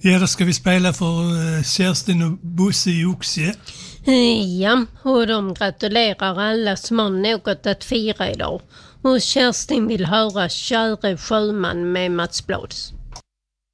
Ja, då ska vi spela för Kerstin och Bosse i Oxie. Ja, och de gratulerar alla som har något att fira idag. Och Kerstin vill höra Käre sjöman med Mats Blads.